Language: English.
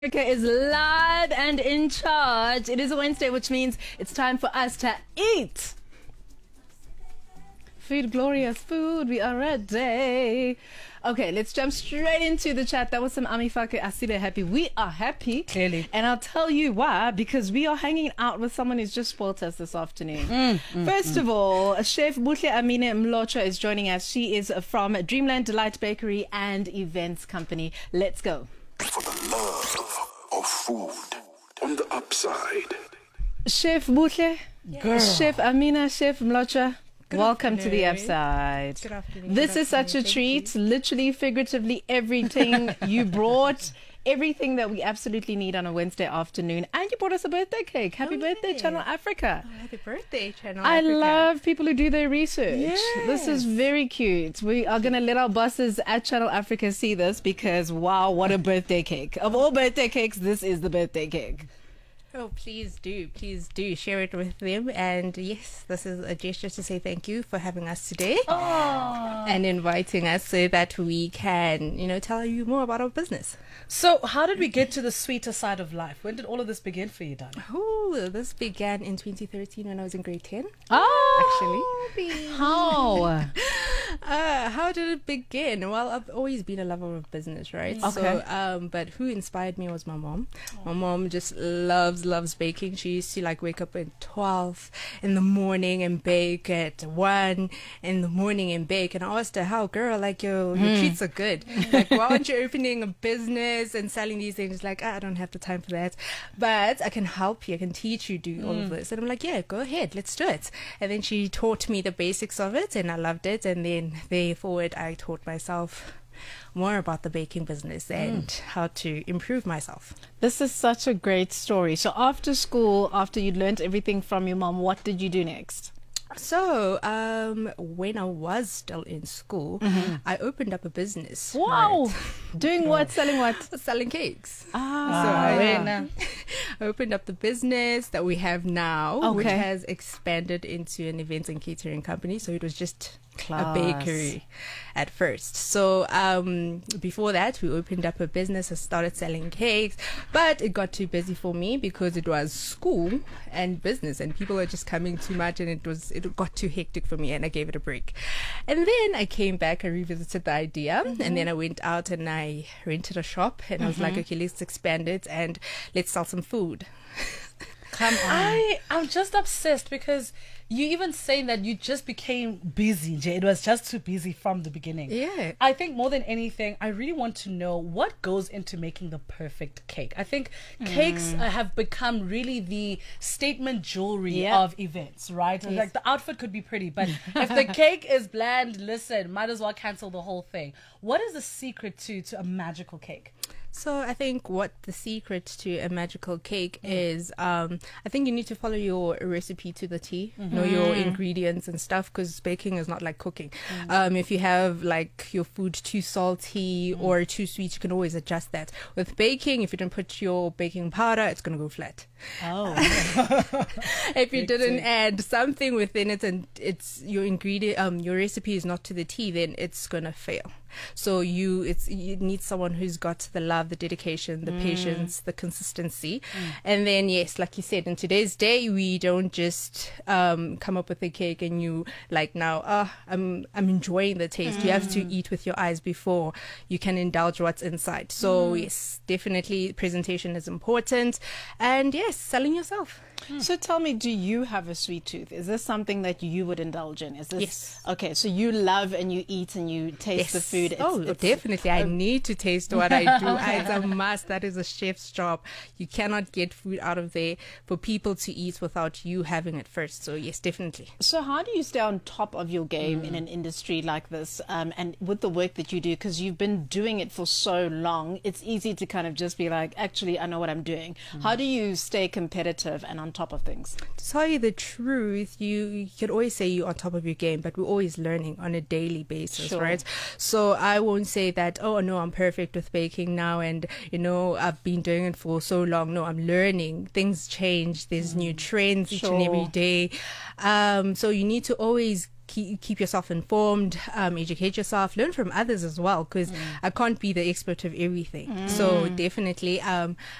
Africa is live and in charge. It is a Wednesday, which means it's time for us to eat. Food, glorious food. We are ready. Okay, let's jump straight into the chat. That was some Amifake Asibe happy. We are happy. Clearly. And I'll tell you why. Because we are hanging out with someone who's just spoilt us this afternoon. First of all, Chef Buhle Amine Mlocha is joining us. She is from Dreamland Delight Bakery and Events Company. Let's go. For the love of food on the upside. Chef Buhle, Girl. Chef Amina, Chef Mlocha, welcome to the afternoon. upside. Good afternoon. This Good is such a afternoon. treat. Literally, figuratively, everything you brought. Everything that we absolutely need on a Wednesday afternoon. And you brought us a birthday cake. Happy birthday, yeah. Channel Africa. Oh, happy birthday, Channel I Africa. love people who do their research. This is Yes. very cute. We are going to let our bosses at Channel Africa see this because, wow, what a birthday cake. Of all birthday cakes, this is the birthday cake. Oh, please do share it with them. And yes, this is a gesture to say thank you for having us today and inviting us so that we can, tell you more about our business. So, how did we get to the sweeter side of life? When did all of this begin for you, darling? Oh, this began in 2013 when I was in grade 10. Oh, how? How did it begin? Well, I've always been a lover of business, right? Okay. So, but who inspired me was my mom. My mom just loves baking. She used to wake up at 12 in the morning and bake at 1 in the morning and bake. And I asked her, how, girl, your treats are good. Why aren't you opening a business and selling these things? I don't have the time for that. But I can help you. I can teach you do all of this. And I'm like, yeah, go ahead. Let's do it. And then she taught me the basics of it and I loved it. And then therefore I taught myself more about the baking business and how to improve myself. This is such a great story. So after school, after you'd learned everything from your mom, what did you do next? So, when I was still in school, I opened up a business. Wow. Doing what? Selling what? Right? Selling cakes. Ah. I opened up the business that we have now, which Okay. has expanded into an events and catering company. So it was just Class. a bakery at first. So before that, we opened up a business. I started selling cakes, but it got too busy for me because it was school and business, and people were just coming too much, and it got too hectic for me, and I gave it a break. And then I came back, I revisited the idea, and then I went out and I rented a shop, and I was like, okay, let's expand it and let's sell some food. Come on. I'm just obsessed because you even saying that you just became busy, Jay. It was just too busy from the beginning. Yeah. I think more than anything, I really want to know what goes into making the perfect cake. I think cakes have become really the statement jewelry Yeah. of events, right? The outfit could be pretty, but if the cake is bland, listen, might as well cancel the whole thing. What is the secret to a magical cake? So I think what the secret to a magical cake is, I think you need to follow your recipe to the T, know your ingredients and stuff, because baking is not like cooking. If you have your food too salty or too sweet, you can always adjust that. With baking, if you don't put your baking powder, it's going to go flat. Oh. If you didn't add something within it and it's your ingredient, your recipe is not to the T, then it's going to fail. So you need someone who's got the love, the dedication, the patience, the consistency. And then, yes, like you said, in today's day, we don't just come up with a cake and you I'm enjoying the taste. You have to eat with your eyes before you can indulge what's inside. So yes, definitely presentation is important. And yes, selling yourself. So tell me, do you have a sweet tooth? Is this something that you would indulge in? Is this Yes. Okay, so you love and you eat and you taste the food. Definitely. I need to taste what I do. It's a must. That is a chef's job. You cannot get food out of there for people to eat without you having it first. So yes, definitely. So how do you stay on top of your game in an industry like this, and with the work that you do? Because you've been doing it for so long, it's easy to kind of just be like, actually, I know what I'm doing. How do you stay competitive and on top of things? To tell you the truth, you can always say you're on top of your game, but we're always learning on a daily basis, Sure. right? So I won't say that, oh no, I'm perfect with baking now and I've been doing it for so long. No, I'm learning. Things change. There's new trends each and every Sure. day. So you need to always keep yourself informed, educate yourself, learn from others as well, because I can't be the expert of everything. So definitely